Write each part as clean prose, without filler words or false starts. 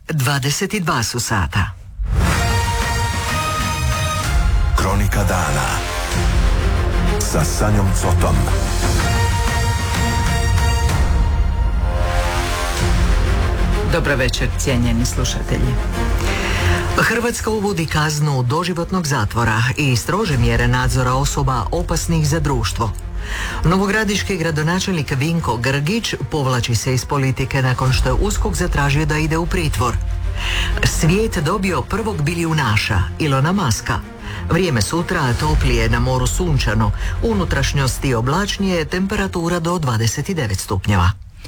22 su sata. Kronika dana sa Sanjom Cotom. Dobro večer, cijenjeni slušatelji. Hrvatska uvodi kaznu doživotnog zatvora i strože mjere nadzora osoba opasnih za društvo. Novogradiški gradonačelnik Vinko Grgić povlači se iz politike nakon što je USKOK zatražio da ide u pritvor. Svijet dobio prvog bilijunaša, Ilona Muska. Vrijeme sutra toplije, na moru sunčano, unutrašnjosti oblačnije, temperatura do 29 stupnjeva.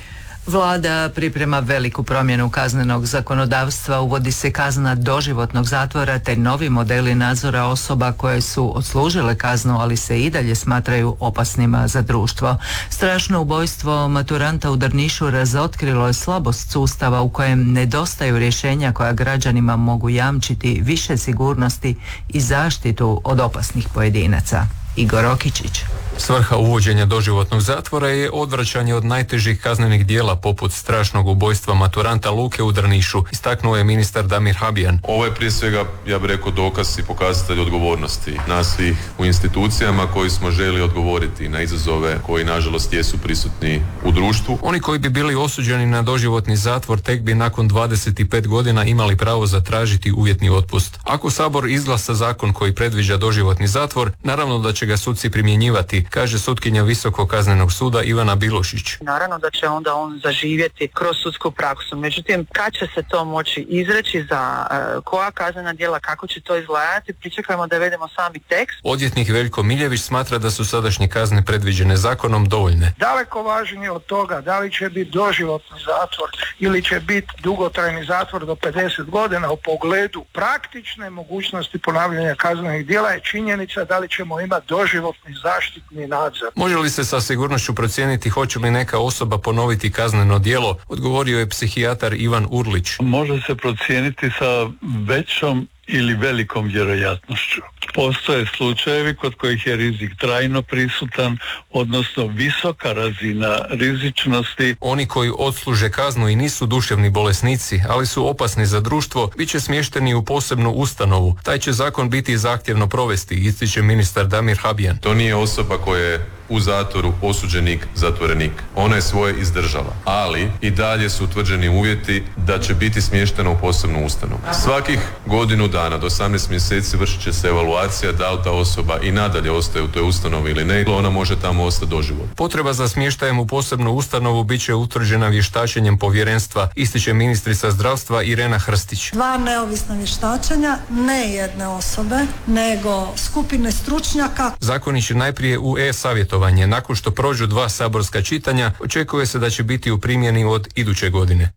Vlada priprema veliku promjenu kaznenog zakonodavstva, uvodi se kazna doživotnog zatvora te novi modeli nadzora osoba koje su odslužile kaznu, ali se i dalje smatraju opasnima za društvo. Strašno ubojstvo maturanta u Drnišu razotkrilo je slabost sustava u kojem nedostaju rješenja koja građanima mogu jamčiti više sigurnosti i zaštitu od opasnih pojedinaca. Igor Okičić. Svrha uvođenja doživotnog zatvora je odvraćanje od najtežih kaznenih djela poput strašnog ubojstva maturanta Luke u Drnišu, istaknuo je ministar Damir Habijan. Ovo je prije svega, ja bih rekao, dokaz i pokazatelj odgovornosti nas svih u institucijama koji smo želi odgovoriti na izazove koji nažalost jesu prisutni u društvu. Oni koji bi bili osuđeni na doživotni zatvor tek bi nakon 25 godina imali pravo zatražiti uvjetni otpust. Ako Sabor izglasa zakon koji predviđa doživotni zatvor, naravno da će ga sudci primjenjivati, kaže sutkinja Visokog kaznenog suda Ivana Bilošić. Naravno da će onda on zaživjeti kroz sudsku praksu. Međutim, kad će se to moći izreći, za koja kaznena djela, kako će to izgledati, pričekajmo da vedemo sami tekst. Odvjetnik Veljko Miljević smatra da su sadašnje kazne predviđene zakonom dovoljne. Daleko važnije od toga da li će biti doživotni zatvor ili će biti dugotrajni zatvor do 50 godina u pogledu praktične mogućnosti ponavljanja kaznenih djela je činjenica da li ćemo imati doživotni zaštitni nadzor. Može li se sa sigurnošću procijeniti hoće li neka osoba ponoviti kazneno djelo, odgovorio je psihijatar Ivan Urlić. Može se procijeniti sa većom ili velikom vjerojatnošću. Postoje slučajevi kod kojih je rizik trajno prisutan, odnosno visoka razina rizičnosti. Oni koji odsluže kaznu i nisu duševni bolesnici, ali su opasni za društvo, bit će smješteni u posebnu ustanovu. Taj će zakon biti zahtjevno provesti, ističe ministar Damir Habijan. To nije osoba koja je u zatvoru osuđenik, zatvorenik. Ona je svoje izdržala, ali i dalje su utvrđeni uvjeti da će biti smještena u posebnu ustanovu. Svakih godinu dana do 18 mjeseci vršit će se evaluacija da li ta osoba i nadalje ostaje u toj ustanovi ili ne, ona može tamo ostati doživotno. Potreba za smještajem u posebnu ustanovu bit će utvrđena vještačenjem povjerenstva, ističe ministrica zdravstva Irena Hrstić. 2 neovisna vještačenja, ne jedne osobe, nego skupine stručnjaka. Zakon će najprije u e-savjetovanje. Nakon što prođu 2 saborska čitanja, očekuje se da će biti u primjeni od iduće godine.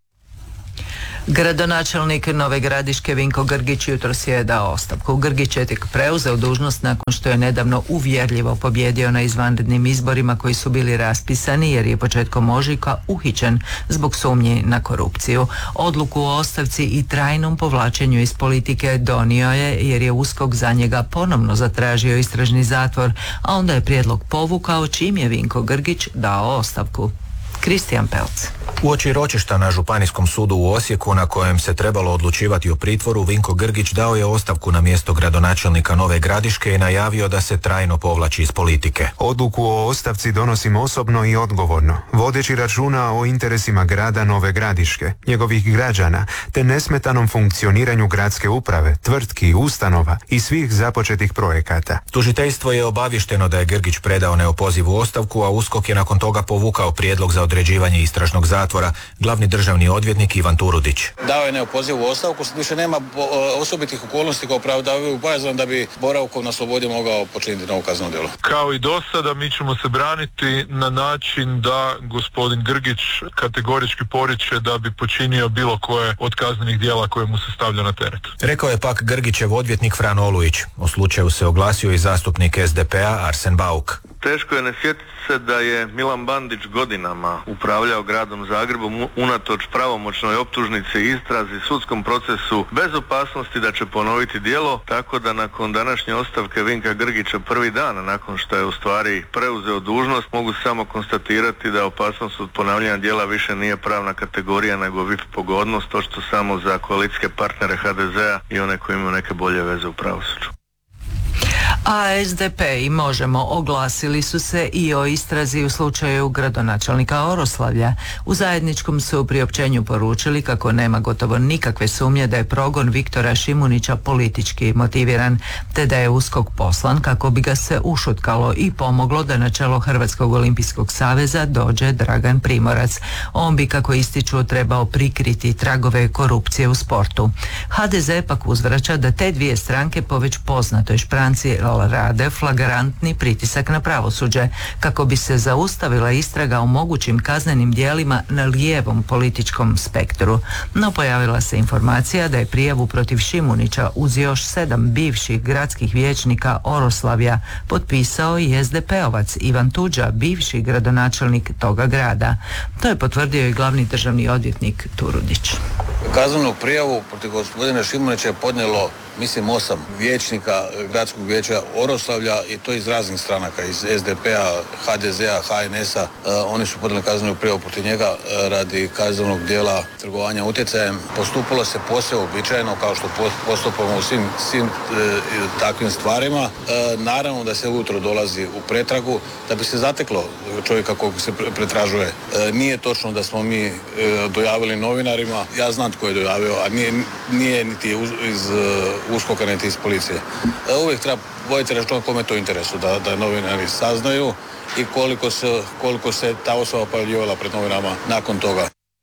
Gradonačelnik Nove Gradiške Vinko Grgić jutros je dao ostavku. Grgić je tek preuzeo dužnost nakon što je nedavno uvjerljivo pobjedio na izvanrednim izborima koji su bili raspisani jer je početkom ožujka uhićen zbog sumnji na korupciju. Odluku o ostavci i trajnom povlačenju iz politike donio je jer je USKOK za njega ponovno zatražio istražni zatvor, a onda je prijedlog povukao čim je Vinko Grgić dao ostavku. Kristijan Pelc. Uoči ročišta na Županijskom sudu u Osijeku na kojem se trebalo odlučivati o pritvoru, Vinko Grgić dao je ostavku na mjesto gradonačelnika Nove Gradiške i najavio da se trajno povlači iz politike. Odluku o ostavci donosim osobno i odgovorno, vodeći računa o interesima grada Nove Gradiške, njegovih građana, te nesmetanom funkcioniranju gradske uprave, tvrtki, ustanova i svih započetih projekata. Tužiteljstvo je obavješteno da je Grgić predao neopozivu ostavku, a USKOK je nakon toga povukao prijedlog za određivanje istražnog zatvora. Glavni državni odvjetnik Ivan Turudić. Dao je neopozivu ostavku, više nema osobitih okolnosti kao opravdavaju bojazan da bi boravkom na slobodi mogao počiniti novo kazneno djelo. Kao i do sada mi ćemo se braniti na način da gospodin Grgić kategorički poriče da bi počinio bilo koje od kaznenih djela koje mu se stavlja na teret. Rekao je pak Grgićev odvjetnik Fran Olujić. O slučaju se oglasio i zastupnik SDP-a Arsen Bauk. Teško je ne sjetiti se da je Milan Bandić godinama upravljao gradom Zagrebom unatoč pravomoćnoj optužnici, istrazi, sudskom procesu bez opasnosti da će ponoviti djelo, tako da nakon današnje ostavke Vinka Grgića prvi dan nakon što je u stvari preuzeo dužnost, mogu samo konstatirati da opasnost od ponavljanja djela više nije pravna kategorija nego VIP pogodnost, to što samo za koalicijske partnere HDZ-a i one koji imaju neke bolje veze u pravosuđu. A SDP i Možemo oglasili su se i o istrazi u slučaju gradonačelnika Oroslavlja. U zajedničkom su priopćenju poručili kako nema gotovo nikakve sumnje da je progon Viktora Šimunića politički motiviran, te da je USKOK poslan kako bi ga se ušutkalo i pomoglo da na čelo Hrvatskog olimpijskog saveza dođe Dragan Primorac. On bi, kako ističu, trebao prikriti tragove korupcije u sportu. HDZ pak uzvraća da te dvije stranke po već poznatoj špranci rade flagrantni pritisak na pravosuđe kako bi se zaustavila istraga o mogućim kaznenim djelima na lijevom političkom spektru. No pojavila se informacija da je prijavu protiv Šimunića uz još 7 bivših gradskih vijećnika Oroslavja potpisao i SDP-ovac Ivan Tuđa, bivši gradonačelnik toga grada. To je potvrdio i glavni državni odvjetnik Turudić. Kaznenu prijavu protiv gospodina Šimunića je podnijelo 8 vijećnika gradskog vijeća Oroslavlja i to iz raznih stranaka, iz SDP-a, HDZ-a, HNS-a. Oni su podnijeli kaznenu prijavu protiv njega radi kaznenog djela trgovanja utjecajem. Postupalo se posve uobičajeno kao što postupamo u svim takvim stvarima. Naravno da se ujutro dolazi u pretragu da bi se zateklo čovjeka kog se pretražuje. Nije točno da smo mi dojavili novinarima. Ja znam tko je dojavio, a nije niti iz USKOK-a niti iz policije. Uvijek treba voditi računa kome je to interesu, da novinari saznaju i koliko se ta osoba pojavljivala pred novinama nakon toga.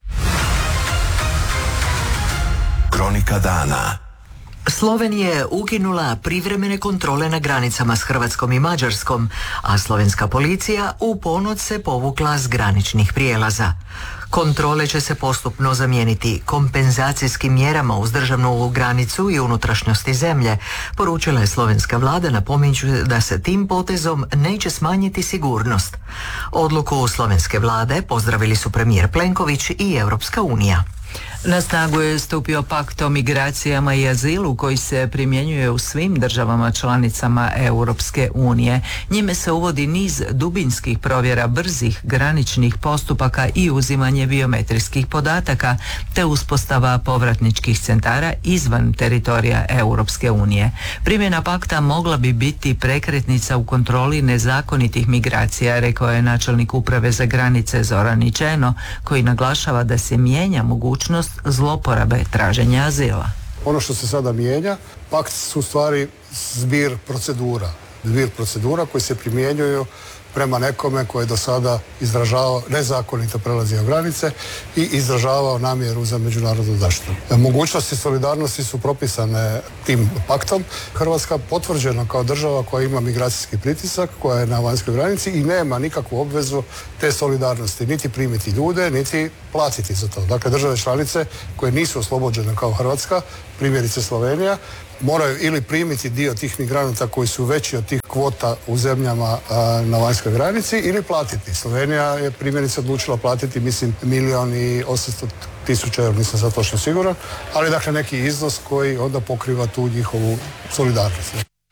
Kronika dana. Slovenija je ukinula privremene kontrole na granicama s Hrvatskom i Mađarskom, a slovenska policija u ponoć se povukla s graničnih prijelaza. Kontrole će se postupno zamijeniti kompenzacijskim mjerama uz državnu granicu i unutrašnjosti zemlje, poručila je slovenska vlada napominjući da se tim potezom neće smanjiti sigurnost. Odluku slovenske vlade pozdravili su premijer Plenković i Europska unija. Na snagu je stupio pakt o migracijama i azilu koji se primjenjuje u svim državama članicama Europske unije. Njime se uvodi niz dubinskih provjera brzih graničnih postupaka i uzimanje biometrijskih podataka, te uspostava povratničkih centara izvan teritorija Europske unije. Primjena pakta mogla bi biti prekretnica u kontroli nezakonitih migracija, rekao je načelnik uprave za granice Zoran Ničeno, koji naglašava da se mijenja mogućnost zloporabe traženja azila. Ono što se sada mijenja, pakt su u stvari zbir procedura koji se primjenjuju prema nekome koji je do sada izražavao nezakonito prelazio granice i izražavao namjeru za međunarodnu zaštitu. Mogućnosti solidarnosti su propisane tim paktom. Hrvatska potvrđena kao država koja ima migracijski pritisak, koja je na vanjskoj granici i nema nikakvu obvezu te solidarnosti, niti primiti ljude, niti platiti za to. Dakle, države članice koje nisu oslobođene kao Hrvatska, primjerice Slovenija, moraju ili primiti dio tih migranata koji su veći od tih kvota u zemljama na vanjskoj granici ili platiti. Slovenija je primjerice odlučila platiti 1.800.000 eura, nisam sad točno siguran, ali dakle neki iznos koji onda pokriva tu njihovu solidarnost.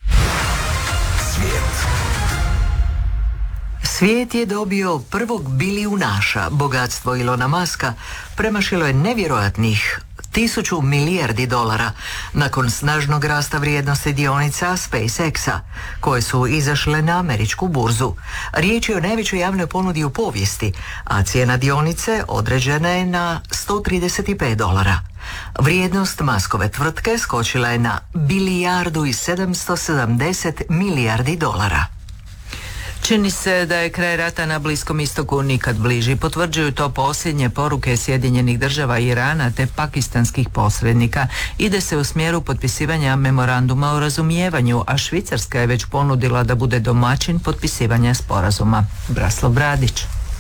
Svijet je dobio prvog bilijunaša. Bogatstvo Ilona Muska premašilo je nevjerojatnih 1000 milijardi dolara nakon snažnog rasta vrijednosti dionica SpaceX-a, koje su izašle na američku burzu. Riječ je o najvećoj javnoj ponudi u povijesti, a cijena dionice određena je na $135. Vrijednost Muskove tvrtke skočila je na 1.770 milijardi dolara. Čini se da je kraj rata na Bliskom istoku nikad bliži. Potvrđuju to posljednje poruke Sjedinjenih država i Irana te pakistanskih posrednika. Ide se u smjeru potpisivanja memoranduma o razumijevanju, a Švicarska je već ponudila da bude domaćin potpisivanja sporazuma. Braslav Bradić.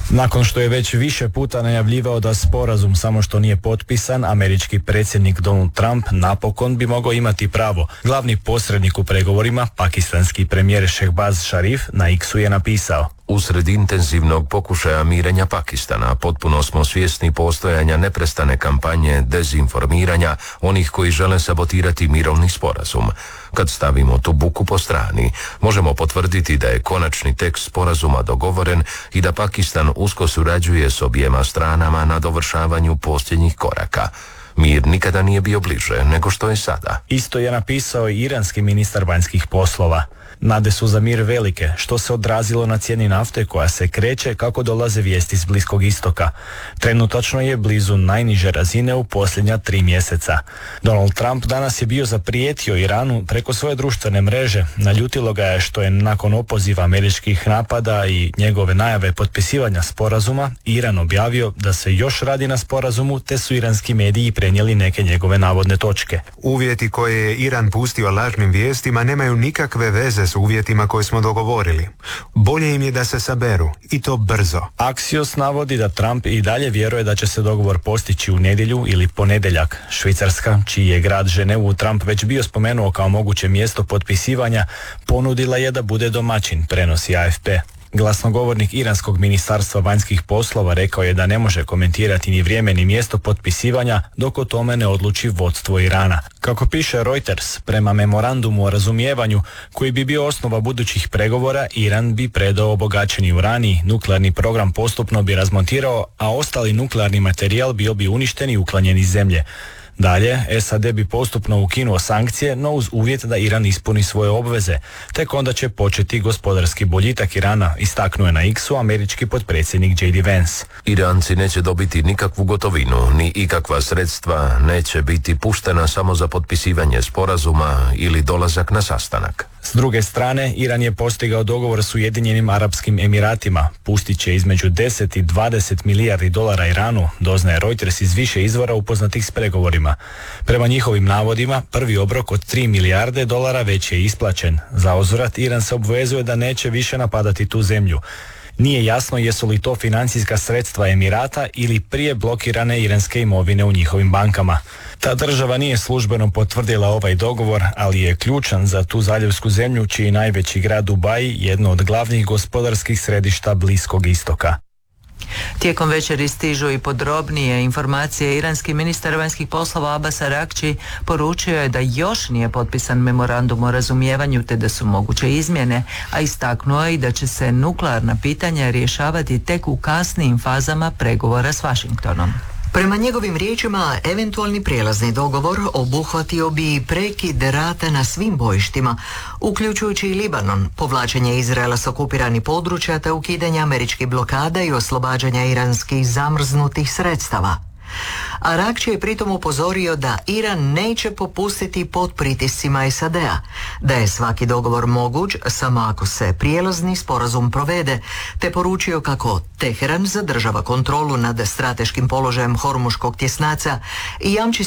Nakon što je već više puta najavljivao da sporazum samo što nije potpisan, američki predsjednik Donald Trump napokon bi mogao imati pravo. Glavni posrednik u pregovorima, pakistanski premijer Shehbaz Sharif, na X-u je napisao: Usred intenzivnog pokušaja mirenja Pakistana potpuno smo svjesni postojanja neprestane kampanje dezinformiranja onih koji žele sabotirati mirovni sporazum. Kad stavimo tu buku po strani, možemo potvrditi da je konačni tekst sporazuma dogovoren i da Pakistan usko surađuje s objema stranama na dovršavanju posljednjih koraka. Mir nikada nije bio bliže nego što je sada. Isto je napisao i iranski ministar vanjskih poslova. Nade su za mir velike, što se odrazilo na cijeni nafte koja se kreće kako dolaze vijesti s Bliskog istoka. Trenutačno je blizu najniže razine u posljednja 3 mjeseca. Donald Trump danas je bio zaprijetio Iranu preko svoje društvene mreže. Naljutilo ga je što je nakon opoziva američkih napada i njegove najave potpisivanja sporazuma, Iran objavio da se još radi na sporazumu, te su iranski mediji prenijeli neke njegove navodne točke. Uvjeti koje je Iran pustio lažnim vijestima nemaju nikakve veze s uvjetima koje smo dogovorili. Bolje im je da se saberu, i to brzo. Axios navodi da Trump i dalje vjeruje da će se dogovor postići u nedjelju ili ponedjeljak. Švicarska, čiji je grad Ženevu Trump već bio spomenuo kao moguće mjesto potpisivanja, ponudila je da bude domaćin, prenosi AFP. Glasnogovornik iranskog ministarstva vanjskih poslova rekao je da ne može komentirati ni vrijeme ni mjesto potpisivanja dok o tome ne odluči vodstvo Irana. Kako piše Reuters, prema memorandumu o razumijevanju koji bi bio osnova budućih pregovora, Iran bi predao obogaćeni uranij, nuklearni program postupno bi razmontirao, a ostali nuklearni materijal bio bi uništen i uklonjen iz zemlje. Dalje, SAD bi postupno ukinuo sankcije, no uz uvjet da Iran ispuni svoje obveze. Tek onda će početi gospodarski boljitak Irana, istaknuo je na X-u američki potpredsjednik J.D. Vance. Iranci neće dobiti nikakvu gotovinu, ni ikakva sredstva neće biti puštena samo za potpisivanje sporazuma ili dolazak na sastanak. S druge strane, Iran je postigao dogovor s Ujedinjenim Arapskim Emiratima. Pustit će između 10 i 20 milijardi dolara Iranu, doznaje Reuters iz više izvora upoznatih s pregovorima. Prema njihovim navodima, prvi obrok od 3 milijarde dolara već je isplaćen. Za uzvrat, Iran se obvezuje da neće više napadati tu zemlju. Nije jasno jesu li to financijska sredstva Emirata ili prije blokirane iranske imovine u njihovim bankama. Ta država nije službeno potvrdila ovaj dogovor, ali je ključan za tu zaljevsku zemlju čiji najveći grad Dubai jedno od glavnih gospodarskih središta Bliskog istoka. Tijekom večeri stižu i podrobnije informacije. Iranski ministar vanjskih poslova Abbas Araghči poručio je da još nije potpisan memorandum o razumijevanju te da su moguće izmjene, a istaknuo je i da će se nuklearna pitanja rješavati tek u kasnijim fazama pregovora s Washingtonom. Prema njegovim riječima, eventualni prijelazni dogovor obuhvatio bi prekid rata na svim bojištima, uključujući i Libanon, povlačenje Izraela s okupiranih područja te ukidanje američkih blokada i oslobađanja iranskih zamrznutih sredstava. Araghči je pritom upozorio da Iran neće popustiti pod pritiscima SAD-a, da je svaki dogovor moguć samo ako se prijelazni sporazum provede, te poručio kako Teheran zadržava kontrolu nad strateškim položajem Hormuškog tjesnaca i jamči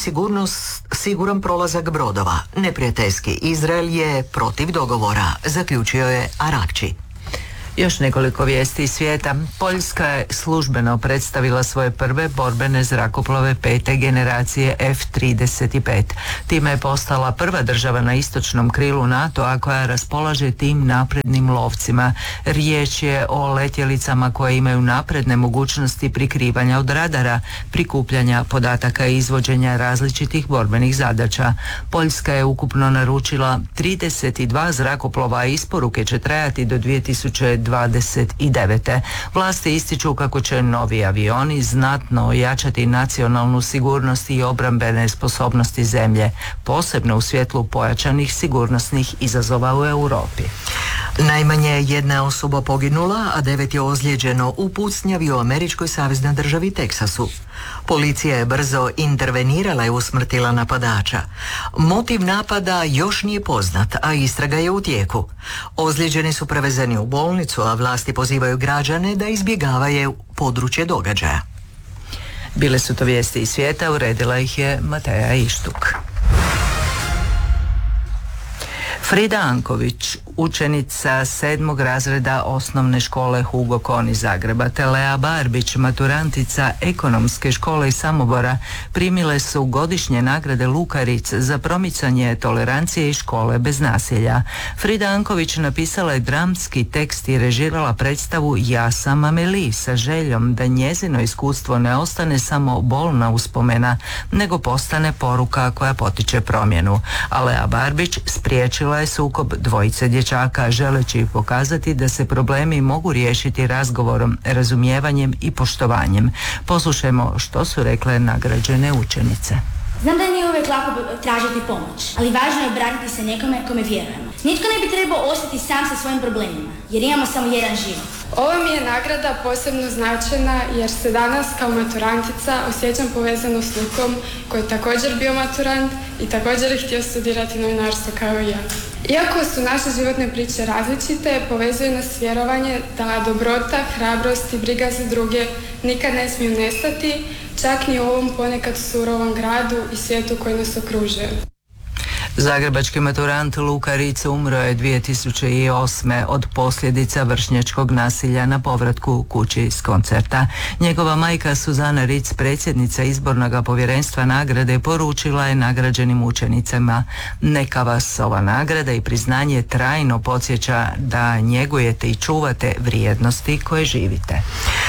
siguran prolazak brodova. Neprijateljski Izrael je protiv dogovora, zaključio je Araghči. Još nekoliko vijesti iz svijeta. Poljska je službeno predstavila svoje prve borbene zrakoplove 5. generacije F-35. Time je postala prva država na istočnom krilu NATO-a koja raspolaže tim naprednim lovcima. Riječ je o letjelicama koje imaju napredne mogućnosti prikrivanja od radara, prikupljanja podataka i izvođenja različitih borbenih zadaća. Poljska je ukupno naručila 32 zrakoplova, a isporuke će trajati do 2029. Vlasti ističu kako će novi avioni znatno ojačati nacionalnu sigurnost i obrambene sposobnosti zemlje, posebno u svjetlu pojačanih sigurnosnih izazova u Europi. Najmanje jedna osoba poginula, a 9 je ozlijeđeno u pucnjavi u američkoj saveznoj državi Teksasu. Policija je brzo intervenirala i usmrtila napadača. Motiv napada još nije poznat, a istraga je u tijeku. Ozlijeđeni su prevezeni u bolnicu, a vlasti pozivaju građane da izbjegavaju područje događaja. Bile su to vijesti iz svijeta, uredila ih je Mateja Ištuk. Frida Anković učenica 7. razreda osnovne škole Hugo Kon iz Zagreba te Lea Barbić, maturantica ekonomske škole iz Samobora, primile su godišnje nagrade Lukaric za promicanje tolerancije i škole bez nasilja. Frida Anković napisala je dramski tekst i režirala predstavu Ja sam Amelie sa željom da njezino iskustvo ne ostane samo bolna uspomena, nego postane poruka koja potiče promjenu. A Lea Barbić spriječila je sukob dvojice dječaka, želeći pokazati da se problemi mogu riješiti razgovorom, razumijevanjem i poštovanjem. Poslušajmo što su rekle nagrađene učenice. Znam da nije uvijek lako tražiti pomoć, ali važno je obratiti se nekome kome vjerujemo. Nitko ne bi trebao ostati sam sa svojim problemima, jer imamo samo jedan život. Ova mi je nagrada posebno značajna jer se danas kao maturantica osjećam povezano s Lukom, koji je također bio maturant i također je htio studirati novinarstvo kao i ja. Iako su naše životne priče različite, povezuje nas vjerovanje da dobrota, hrabrost i briga za druge nikad ne smiju nestati, čak ni u ovom ponekad surovom gradu i svijetu koji nas okružuje. Zagrebački maturant Luka Ritz umro je 2008. od posljedica vršnjačkog nasilja na povratku kući s koncerta. Njegova majka Suzana Ritz, predsjednica izbornog povjerenstva nagrade, poručila je nagrađenim učenicama: neka vas ova nagrada i priznanje trajno podsjeća da njegujete i čuvate vrijednosti koje živite.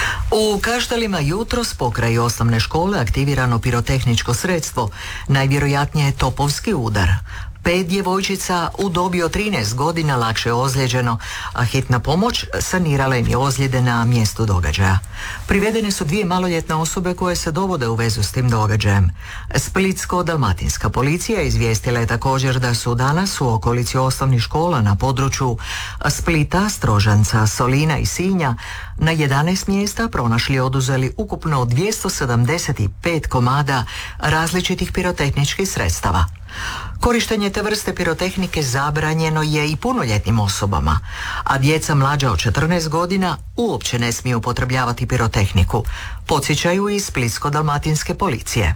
U Kaštelima jutros pokraj osnovne škole aktivirano pirotehničko sredstvo, najvjerojatnije je topovski udar. 5 djevojčica u dobi od 13 godina lakše ozlijeđeno, a hitna pomoć sanirala im je ozljede na mjestu događaja. Privedene su 2 maloljetne osobe koje se dovode u vezu s tim događajem. Splitsko-dalmatinska policija izvijestila je također da su danas u okolici osnovnih škola na području Splita, Strožanca, Solina i Sinja na 11 mjesta pronašli i oduzeli ukupno 275 komada različitih pirotehničkih sredstava. Korištenje te vrste pirotehnike zabranjeno je i punoljetnim osobama, a djeca mlađa od 14 godina uopće ne smiju upotrebljavati pirotehniku, podsjećaju iz Splitsko-dalmatinske policije.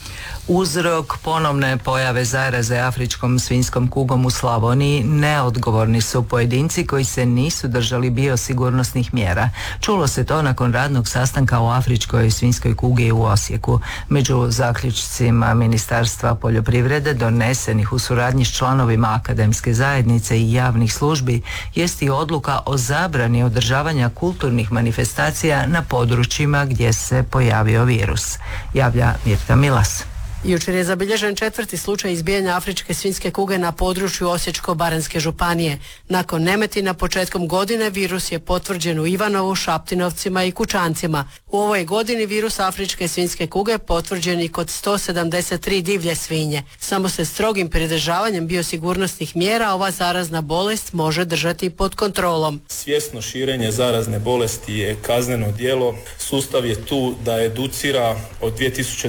Uzrok ponovne pojave zaraze afričkom svinjskom kugom u Slavoniji neodgovorni su pojedinci koji se nisu držali biosigurnosnih mjera. Čulo se to nakon radnog sastanka o afričkoj svinjskoj kugi u Osijeku. Među zaključcima Ministarstva poljoprivrede donesenih u suradnji s članovima akademske zajednice i javnih službi jest i odluka o zabrani održavanja kulturnih manifestacija na područjima gdje se pojavio virus. Javlja Mirta Milas. Jučer je zabilježen 4. slučaj izbijanja afričke svinjske kuge na području Osječko-baranjske županije. Nakon Nemetina početkom godine virus je potvrđen u Ivanovu, Šaptinovcima i Kučancima. U ovoj godini virus afričke svinjske kuge potvrđen i kod 173 divlje svinje. Samo se strogim pridržavanjem biosigurnosnih mjera ova zarazna bolest može držati pod kontrolom. Svjesno širenje zarazne bolesti je kazneno djelo. Sustav je tu da educira od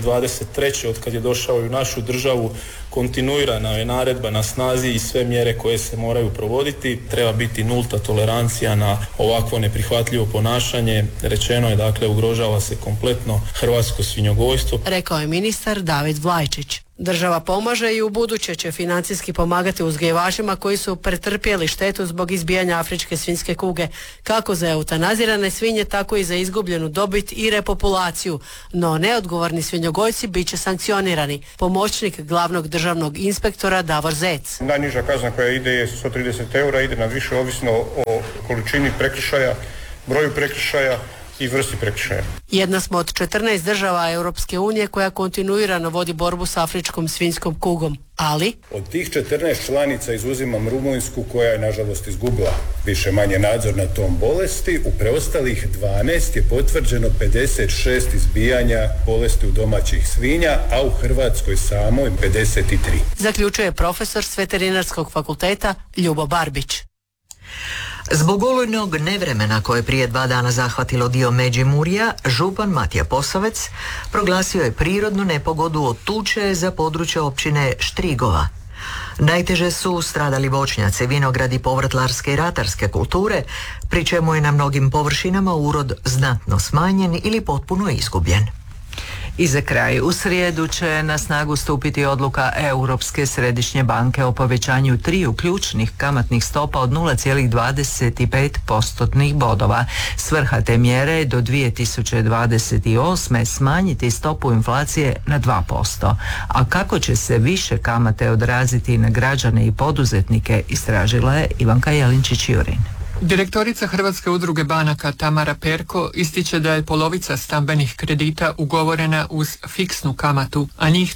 2023. od kad je došao u našu državu. Kontinuirana je naredba na snazi i sve mjere koje se moraju provoditi. Treba biti nulta tolerancija na ovakvo neprihvatljivo ponašanje. Rečeno je, dakle, ugrožava se kompletno hrvatsko svinjogojstvo, rekao je ministar David Vlajčić. Država pomaže i u buduće će financijski pomagati uzgajivačima koji su pretrpjeli štetu zbog izbijanja afričke svinjske kuge, kako za eutanazirane svinje, tako i za izgubljenu dobit i repopulaciju. No neodgovorni svinjogojci bit će sankcionirani. Pomoćnik glavnog državnog inspektora Davor Zec. Najniža kazna koja ide je 130 eura, ide na više ovisno o količini prekršaja, broju prekršaja i vrsti prekršaja. Jedna smo od 14 država Europske unije koja kontinuirano vodi borbu s afričkom svinjskom kugom. Ali od tih 14 članica izuzimam Rumunjsku koja je nažalost izgubila više manje nadzor nad tom bolesti. U preostalih 12 je potvrđeno 56 izbijanja bolesti u domaćih svinja, a u Hrvatskoj samoj 53. Zaključuje profesor s Veterinarskog fakulteta Ljubo Barbić. Zbog olujnog nevremena koje je prije 2 dana zahvatilo dio Međimurja, župan Matija Posavec proglasio je prirodnu nepogodu od tuče za područje općine Štrigova. Najteže su stradali voćnjaci, vinogradi povrtlarske i ratarske kulture, pri čemu je na mnogim površinama urod znatno smanjen ili potpuno izgubljen. I za kraj, u srijedu će na snagu stupiti odluka Europske središnje banke o povećanju 3 ključnih kamatnih stopa od 0,25% bodova. Svrha te mjere je do 2028. smanjiti stopu inflacije na 2%. A kako će se više kamate odraziti na građane i poduzetnike, istražila je Ivanka Jelinčić-Jurin. Direktorica Hrvatske udruge banaka Tamara Perko ističe da je polovica stambenih kredita ugovorena uz fiksnu kamatu, a njih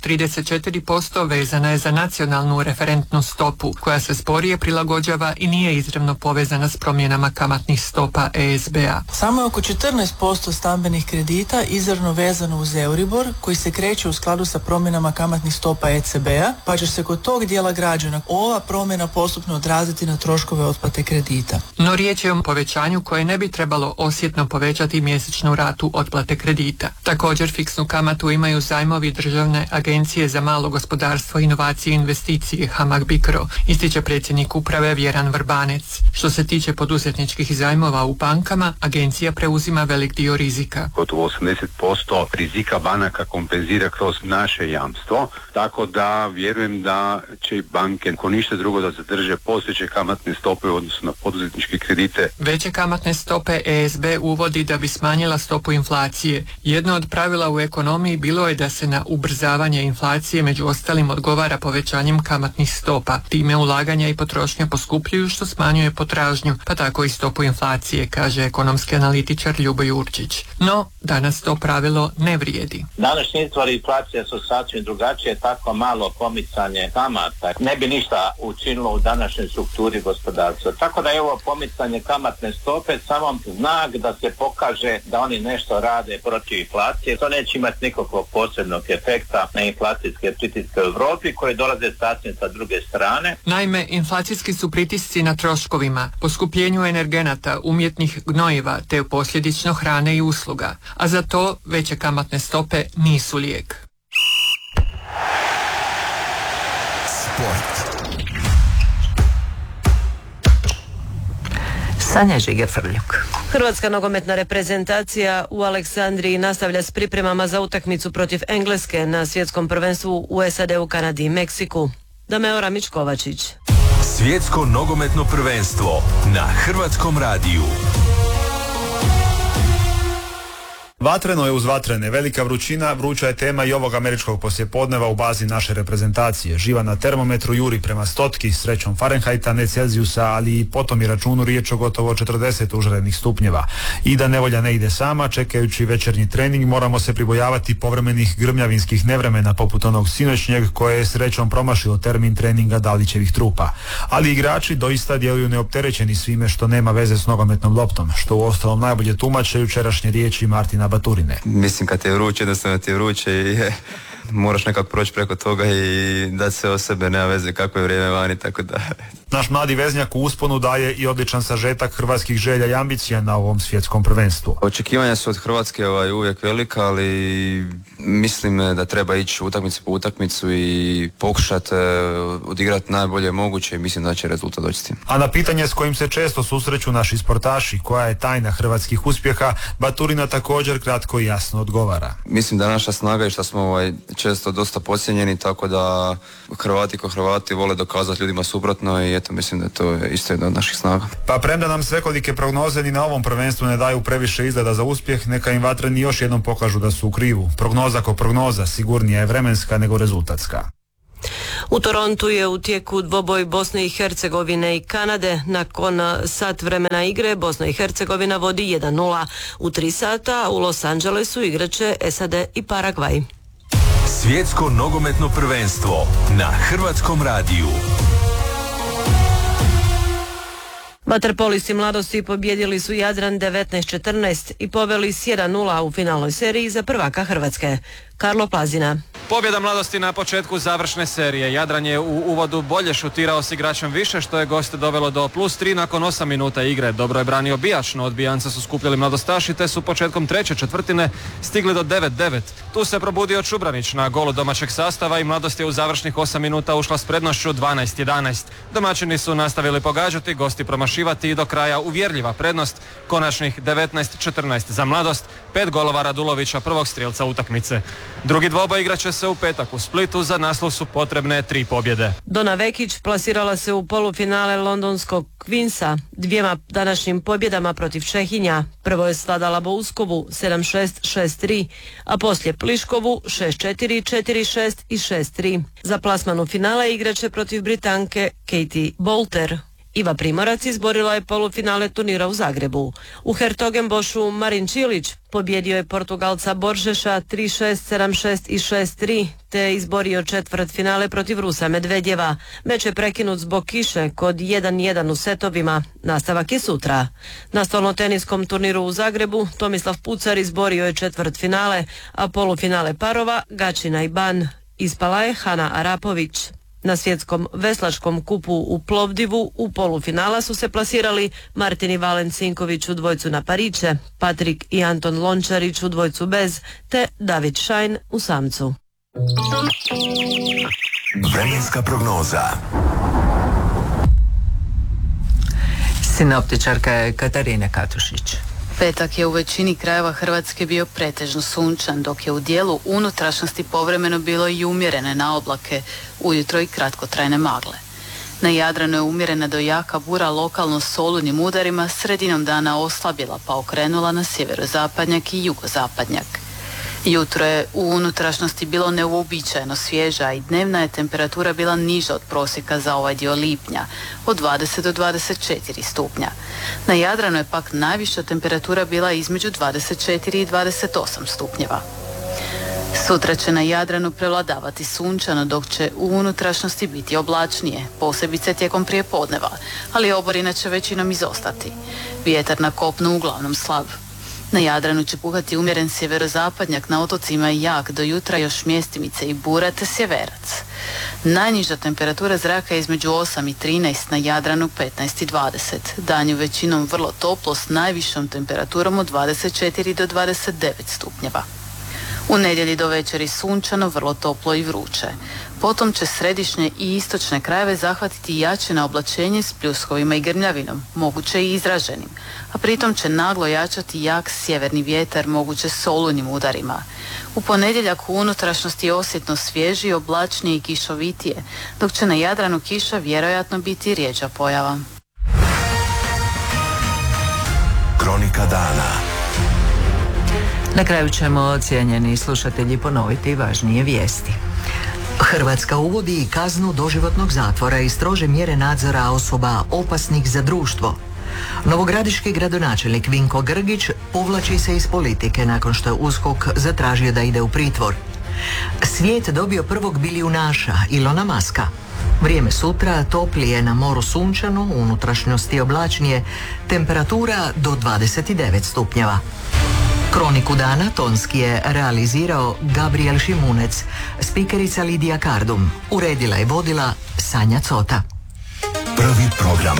34% vezana je za nacionalnu referentnu stopu, koja se sporije prilagođava i nije izravno povezana s promjenama kamatnih stopa ESB-a. Samo je oko 14% stambenih kredita izravno vezano uz Euribor, koji se kreće u skladu sa promjenama kamatnih stopa ECB-a, pa će se kod tog dijela građana ova promjena postupno odraziti na troškove otplate kredita. No riječ je o povećanju koje ne bi trebalo osjetno povećati mjesečnu ratu otplate kredita. Također fiksnu kamatu imaju zajmovi Državne agencije za malo gospodarstvo, inovacije i investicije HAMAG Bicro, ističe predsjednik uprave Vjeran Vrbanec. Što se tiče poduzetničkih zajmova u bankama, agencija preuzima velik dio rizika. Gotovo 80% rizika banaka kompenzira kroz naše jamstvo, tako da vjerujem da će banke, ako ništa drugo, da zadrže postojeće kamatne stope u odnosu na poduzetničke kredite. Veće kamatne stope ESB uvodi da bi smanjila stopu inflacije. Jedno od pravila u ekonomiji bilo je da se na ubrzavanje inflacije među ostalim odgovara povećanjem kamatnih stopa. Time ulaganja i potrošnja poskupljuju, što smanjuje potražnju, pa tako i stopu inflacije, kaže ekonomski analitičar Ljubo Jurčić. No, danas to pravilo ne vrijedi. Današnji izvori inflacije su sasvim drugačije, tako malo pomicanje kamata ne bi ništa učinilo u današnjoj strukturi gospodarstva. Tako da je ovo pomicanje kamatne stope samo znak da se pokaže da oni nešto rade protiv inflacije. To neće imati nikakvog posebnog efekta na inflacijske pritiske u Europi koje dolaze sasvim sa druge strane. Naime, inflacijski su pritisci na troškovima, poskupljenju energenata, umjetnih gnojiva te posljedično hrane i usluga, a za to veće kamatne stope nisu lijek. Sport. Sanja Žiger-Frljuk. Hrvatska nogometna reprezentacija u Aleksandriji nastavlja s pripremama za utakmicu protiv Engleske na svjetskom prvenstvu u SAD-u, Kanadi i Meksiku. Dameora Mičkovačić. Svjetsko nogometno prvenstvo na Hrvatskom radiju. Vatreno je uz vatrene. Velika vrućina, vruća je tema i ovog američkog poslijepodneva u bazi naše reprezentacije. Živa na termometru juri prema stotki, srećom Fahrenheita, ne Celzijusa, ali i potom i računu riječ o gotovo 40 užarenih stupnjeva. I da nevolja ne ide sama, čekajući večernji trening, moramo se pribojavati povremenih grmljavinskih nevremena poput onog sinoćnjeg koje je srećom promašilo termin treninga Dalićevih trupa. Ali igrači doista djeluju neopterećeni svime što nema veze s nogometnom loptom, što uostalom najbolje tumače jučerašnje riječi Martina Baturine. Mislim kad ti je vruće, jednostavno ti je vruće i moraš nekako proći preko toga i dati se o sebe, nema veze kako je vrijeme vani, tako da... Naš mladi veznjak u usponu daje i odličan sažetak hrvatskih želja i ambicija na ovom svjetskom prvenstvu. Očekivanja su od Hrvatske uvijek velika, ali mislim da treba ići utakmicu po utakmicu i pokušati odigrati najbolje moguće i mislim da će rezultat doći s tim. A na pitanje s kojim se često susreću naši sportaši, koja je tajna hrvatskih uspjeha, Baturina također kratko i jasno odgovara. Mislim da naša snaga je što smo često dosta podcijenjeni, tako da Hrvati ko Hrvati vole dokazati ljudima suprotno i eto, mislim da to je isto jedna od naših snaga. Pa premda nam svekolike prognoze ni na ovom prvenstvu ne daju previše izgleda za uspjeh, neka im vatreni još jednom pokažu da su u krivu. Prognoza ko prognoza, sigurnija je vremenska nego rezultatska. U Torontu je u tijeku dvoboj Bosne i Hercegovine i Kanade. Nakon sat vremena igre Bosna i Hercegovina vodi 1-0. U 3 sata u Los Angelesu igraće SAD i Paragvaj. Svjetsko nogometno prvenstvo na Hrvatskom radiju. Vaterpolisti mladosti pobjedili su Jadran 19-14 i poveli s 1-0 u finalnoj seriji za prvaka Hrvatske. Karlo Plazina. Pobjeda Mladosti na početku završne serije. Jadran je u uvodu bolje šutirao s igračem više, što je goste dovelo do +3 nakon 8 minuta igre. Dobro je branio Bijač, no od Bijanca su skupljali mladostaši te su početkom treće četvrtine stigli do 9-9. Tu se probudio Čubranić na golu domaćeg sastava i Mladost je u završnih 8 minuta ušla s prednošću 12-11. Domaćini su nastavili pogađati, gosti promašivati i do kraja uvjerljiva prednost, konačnih 19-14 za Mladost, 5 golova Radulovića, prvog strijelca utakmice. Drugi dvoboj igraće se u petak u Splitu, za naslov su potrebne 3 pobjede. Dona Vekić plasirala se u polufinale londonskog Queensa 2 današnjim pobjedama protiv Čehinja. Prvo je sladala Bouskovu 7-6, 6-3, a poslije Pliškovu 6-4, 4-6 i 6-3. Za plasman u finale igraće protiv Britanke Katie Boulter. Iva Primorac izborila je polufinale turnira u Zagrebu. U Hertogenbošu Marin Čilić pobjedio je Portugalca Boržeša 3-6, 7-6 i 6-3, te izborio četvrtfinale protiv Rusa Medvedjeva. Meč je prekinut zbog kiše kod 1-1 u setovima. Nastavak je sutra. Na stolnoteniskom turniru u Zagrebu Tomislav Pucar izborio je četvrtfinale, a polufinale parova Gačina i Ban. Ispala je Hana Arapović. Na svjetskom veslačkom kupu u Plovdivu u polufinala su se plasirali Martin i Valen Cinković u dvojcu na pariće, Patrik i Anton Lončarić u dvojcu bez, te David Šajn u samcu. Vremenska prognoza. Sinoptičarka je Katarina Katušić. Petak je u većini krajeva Hrvatske bio pretežno sunčan, dok je u dijelu unutrašnjosti povremeno bilo i umjerene na oblake, ujutro i kratkotrajne magle. Na Jadranu je umjerena do jaka bura lokalno s olujnim udarima, sredinom dana oslabila pa okrenula na sjeverozapadnjak i jugozapadnjak. Jutro je u unutrašnjosti bilo neuobičajeno svježa i dnevna je temperatura bila niža od prosjeka za ovaj dio lipnja, od 20 do 24 stupnja. Na Jadranu je pak najviša temperatura bila između 24 i 28 stupnjeva. Sutra će na Jadranu prevladavati sunčano, dok će u unutrašnjosti biti oblačnije, posebice tijekom prijepodneva, ali oborina će većinom izostati. Vjetar na kopnu uglavnom slab. Na Jadranu će puhati umjeren sjeverozapadnjak, na otocima i jak, do jutra još mjestimice i bura te sjeverac. Najniža temperatura zraka je između 8 i 13, na Jadranu 15 i 20. Danju većinom vrlo toplo s najvišom temperaturom od 24 do 29 stupnjeva. U nedjelji do večeri sunčano, vrlo toplo i vruće. Potom će središnje i istočne krajeve zahvatiti jače na oblačenje s pljuskovima i grmljavinom, moguće i izraženim, a pritom će naglo jačati jak sjeverni vjetar, moguće s olujnim udarima. U ponedjeljak u unutrašnjosti je osjetno svježije, oblačnije i kišovitije, dok će na Jadranu kiša vjerojatno biti rjeđa pojava. Kronika dana. Na kraju ćemo, cijenjeni slušatelji, ponoviti važnije vijesti. Hrvatska uvodi kaznu doživotnog zatvora i strože mjere nadzora osoba opasnih za društvo. Novogradiški gradonačelnik Vinko Grgić povlači se iz politike nakon što je USKOK zatražio da ide u pritvor. Svijet dobio prvog bilijunaša, Ilona Maska. Vrijeme sutra toplije, na moru sunčano, u unutrašnjosti oblačnije, temperatura do 29 stupnjeva. Kroniku dana tonski je realizirao Gabriel Šimunec, spikerica Lidija Kardum, uredila i vodila Sanja Cota. Prvi program.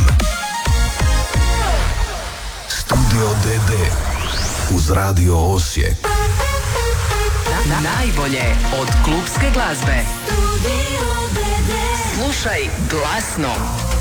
Studio DD uz Radio Osijek. Najbolje od klubske glazbe. Slušaj glasno.